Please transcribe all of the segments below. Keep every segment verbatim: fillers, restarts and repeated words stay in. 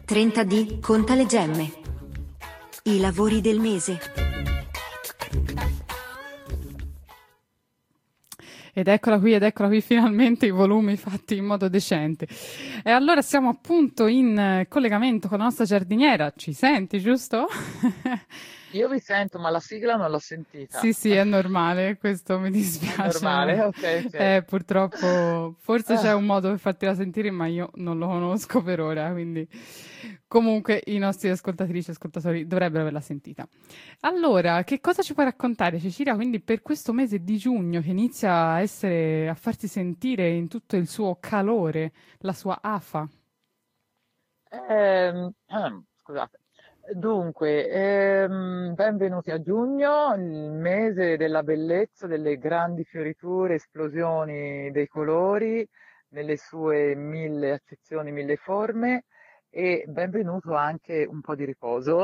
trenta D conta le gemme. I lavori del mese. Ed eccola qui, ed eccola qui, finalmente i volumi fatti in modo decente. E allora siamo appunto in eh, collegamento con la nostra giardiniera. Ci senti, giusto? Io vi sento, ma la sigla non l'ho sentita. Sì, sì, è normale, questo mi È dispiace. normale? Ok, ok. Eh, purtroppo forse c'è un Ah, modo per fartela sentire, ma io non lo conosco per ora, quindi comunque i nostri ascoltatrici e ascoltatori dovrebbero averla sentita. Allora, che cosa ci puoi raccontare, Cecilia? Quindi per questo mese di giugno che inizia a essere, a farsi sentire in tutto il suo calore, la sua afa. ehm, scusate. Dunque, ehm, benvenuti a giugno, il mese della bellezza, delle grandi fioriture, esplosioni dei colori, nelle sue mille accezioni, mille forme, e benvenuto anche un po' di riposo,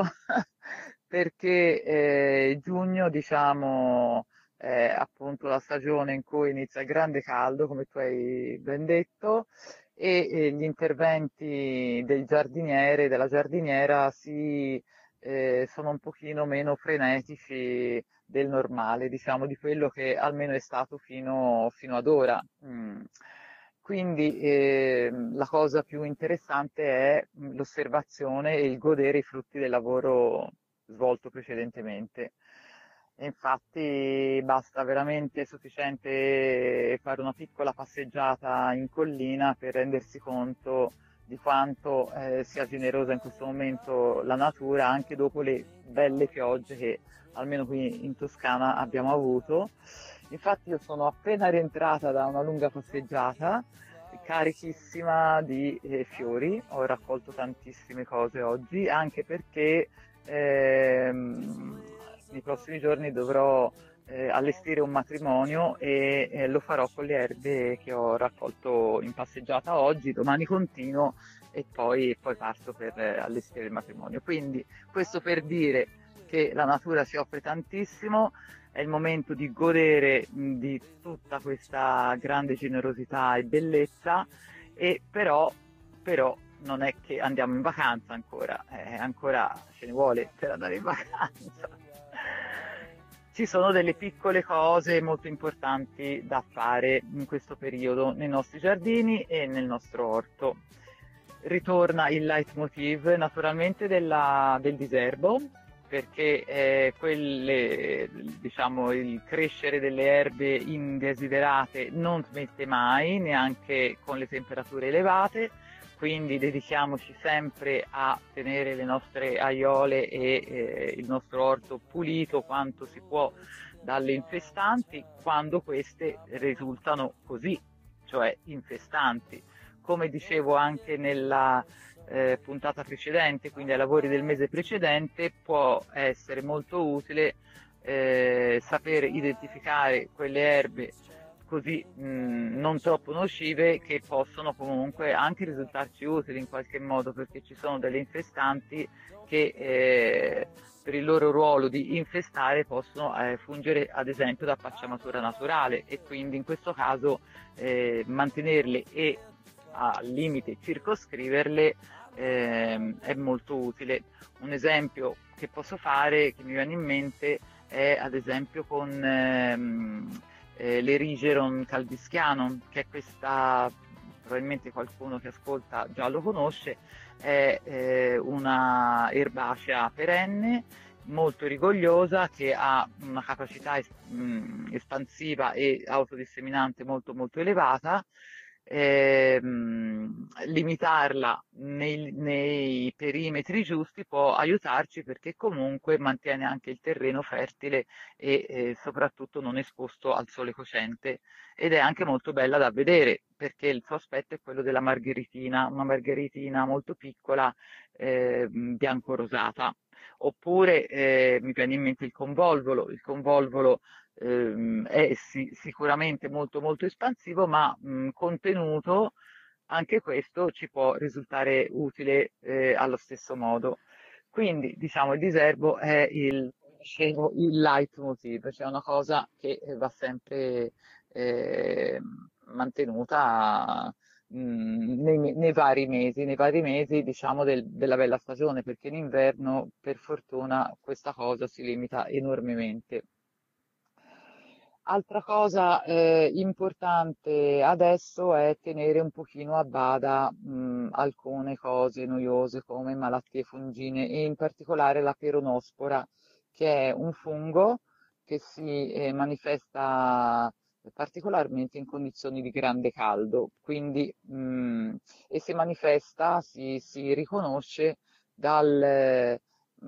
perché eh, giugno, diciamo, è appunto la stagione in cui inizia il grande caldo, come tu hai ben detto, e eh, gli interventi del giardiniere e della giardiniera si, eh, sono un pochino meno frenetici del normale, diciamo, di quello che almeno è stato fino, fino ad ora. Mm. Quindi eh, la cosa più interessante è mm, l'osservazione e il godere i frutti del lavoro svolto precedentemente. E infatti basta veramente, è sufficiente fare una piccola passeggiata in collina per rendersi conto di quanto eh, sia generosa in questo momento la natura, anche dopo le belle piogge che almeno qui in Toscana abbiamo avuto. Infatti io sono appena rientrata da una lunga passeggiata, carichissima di eh, fiori, ho raccolto tantissime cose oggi, anche perché ehm, nei prossimi giorni dovrò eh, allestire un matrimonio e eh, lo farò con le erbe che ho raccolto in passeggiata oggi, domani continuo e poi, poi parto per eh, allestire il matrimonio. Quindi questo per dire che la natura si offre tantissimo, è il momento di godere mh, di tutta questa grande generosità e bellezza, e però, però non è che andiamo in vacanza ancora, eh, ancora ce ne vuole per andare in vacanza. Ci sono delle piccole cose molto importanti da fare in questo periodo nei nostri giardini e nel nostro orto. Ritorna il leitmotiv naturalmente della- del diserbo, perché eh, quelle, diciamo, il crescere delle erbe indesiderate non smette mai, neanche con le temperature elevate, quindi dedichiamoci sempre a tenere le nostre aiole e eh, il nostro orto pulito quanto si può dalle infestanti, quando queste risultano così, cioè infestanti. Come dicevo anche nella eh, puntata precedente, quindi ai lavori del mese precedente, può essere molto utile eh, sapere identificare quelle erbe così mh, non troppo nocive, che possono comunque anche risultarci utili in qualche modo, perché ci sono delle infestanti che eh, per il loro ruolo di infestare possono eh, fungere ad esempio da pacciamatura naturale, e quindi in questo caso eh, mantenerle e al limite circoscriverle ehm, è molto utile. Un esempio che posso fare, che mi viene in mente, è ad esempio con ehm, eh, l'Erigeron calvischiano, che è questa, probabilmente qualcuno che ascolta già lo conosce, è eh, una erbacea perenne molto rigogliosa, che ha una capacità es- mh, espansiva e autodisseminante molto molto elevata. Ehm, limitarla nei, nei perimetri giusti può aiutarci, perché comunque mantiene anche il terreno fertile e eh, soprattutto non esposto al sole cocente, ed è anche molto bella da vedere, perché il suo aspetto è quello della margheritina, una margheritina molto piccola, eh, bianco-rosata. Oppure eh, mi viene in mente il convolvolo. Il convolvolo ehm, è si- sicuramente molto molto espansivo, ma mh, contenuto, anche questo ci può risultare utile eh, allo stesso modo. Quindi, diciamo, il diserbo è il, dicevo, il leitmotiv, cioè una cosa che eh, va sempre eh, mantenuta mh, nei, nei vari mesi, nei vari mesi diciamo del- della bella stagione, perché in inverno per fortuna questa cosa si limita enormemente. Altra cosa eh, importante adesso è tenere un pochino a bada mh, alcune cose noiose come malattie fungine e in particolare la peronospora, che è un fungo che si eh, manifesta particolarmente in condizioni di grande caldo, quindi mh, e si manifesta, si, si riconosce dal,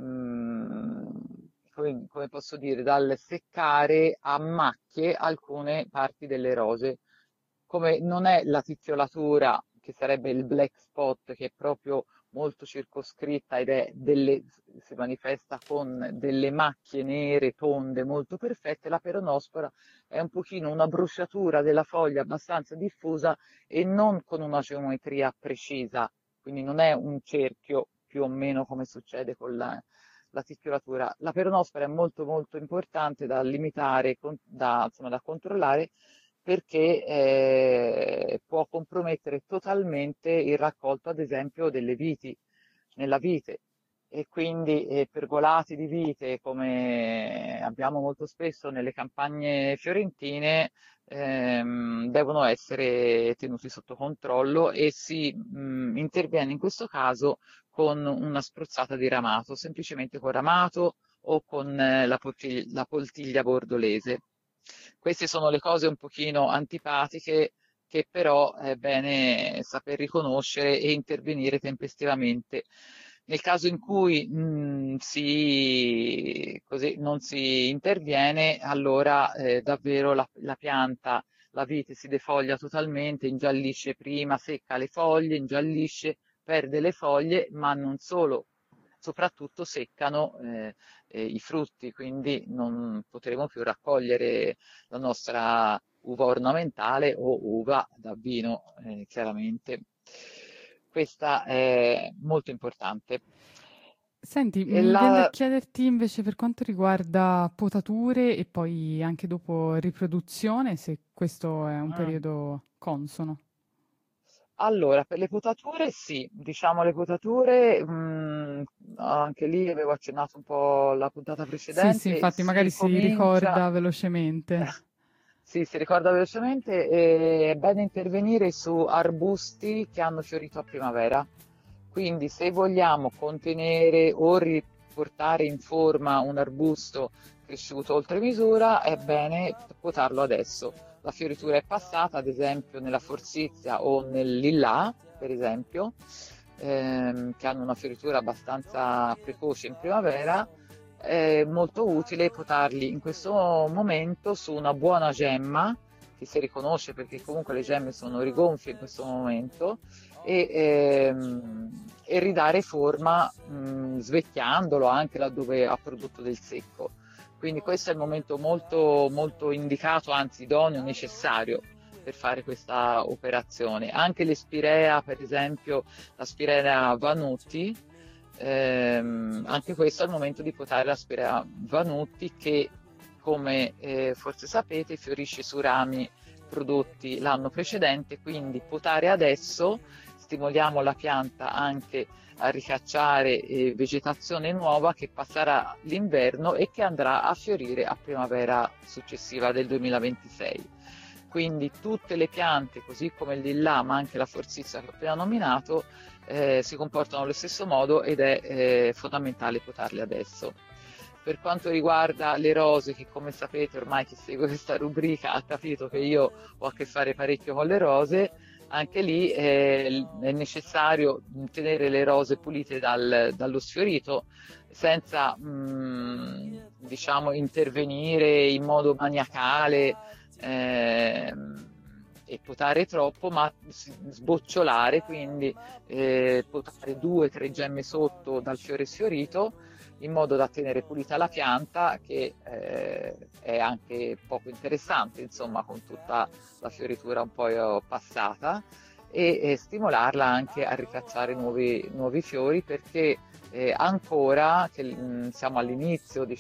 mh, come, come posso dire, dal seccare a macchie alcune parti delle rose. Come non è la tiziolatura, che sarebbe il black spot, che è proprio molto circoscritta ed è delle, si manifesta con delle macchie nere tonde molto perfette, la peronospora è un pochino una bruciatura della foglia abbastanza diffusa e non con una geometria precisa, quindi non è un cerchio più o meno come succede con la, la titolatura. La peronospora è molto molto importante da limitare, con- da, insomma, da controllare perché eh, può compromettere totalmente il raccolto, ad esempio, delle viti nella vite. E quindi eh, pergolati di vite, come abbiamo molto spesso nelle campagne fiorentine, ehm, devono essere tenuti sotto controllo e si mh, interviene in questo caso con una spruzzata di ramato, semplicemente con ramato o con eh, la, poltiglia, la poltiglia bordolese. Queste sono le cose un pochino antipatiche che però è bene saper riconoscere e intervenire tempestivamente. Nel caso in cui mh, si, così, non si interviene, allora eh, davvero la, la pianta, la vite si defoglia totalmente, ingiallisce prima, secca le foglie, ingiallisce, perde le foglie, ma non solo, soprattutto seccano eh, eh, i frutti, quindi non potremo più raccogliere la nostra uva ornamentale o uva da vino, eh, chiaramente. Questa è molto importante. Senti, E mi viene da la, chiederti invece per quanto riguarda potature e poi anche dopo riproduzione, se questo è un mm, periodo consono. allora, per le potature sì, diciamo le potature, mm, anche lì avevo accennato un po' la puntata Sì, sì, precedente, infatti magari si si comincia. ricorda velocemente. Sì, si ricorda velocemente, e è bene intervenire su arbusti che hanno fiorito a primavera. Quindi se vogliamo contenere o riportare in forma un arbusto cresciuto oltre misura, è bene potarlo adesso. La fioritura è passata, ad esempio nella forzizia o nel lillà, per esempio, ehm, che hanno una fioritura abbastanza precoce in primavera, è molto utile potarli in questo momento su una buona gemma, che si riconosce perché comunque le gemme sono rigonfie in questo momento, e, ehm, e ridare forma mh, svecchiandolo anche laddove ha prodotto del secco. Quindi questo è il momento molto, molto indicato, anzi idoneo, necessario per fare questa operazione. Anche l'Espirea, per esempio, la Spirea Vanutti, ehm, anche questo è il momento di potare la Spirea Vanutti che, come eh, forse sapete, fiorisce su rami prodotti l'anno precedente, quindi potare adesso stimoliamo la pianta anche a ricacciare eh, vegetazione nuova che passerà l'inverno e che andrà a fiorire a primavera successiva del duemilaventisei. Quindi tutte le piante, così come il lillà, ma anche la forzizia che ho appena nominato, eh, si comportano allo stesso modo ed è eh, fondamentale potarle adesso. Per quanto riguarda le rose, che come sapete ormai chi segue questa rubrica ha capito che io ho a che fare parecchio con le rose, anche lì eh, è necessario tenere le rose pulite dal, dallo sfiorito senza mh, diciamo intervenire in modo maniacale eh, e potare troppo, ma sbocciolare, quindi eh, potare due o tre gemme sotto dal fiore sfiorito in modo da tenere pulita la pianta, che eh, è anche poco interessante, insomma, con tutta la fioritura un po' passata, e, e stimolarla anche a ricacciare nuovi, nuovi fiori, perché eh, ancora che mh, siamo all'inizio, diciamo,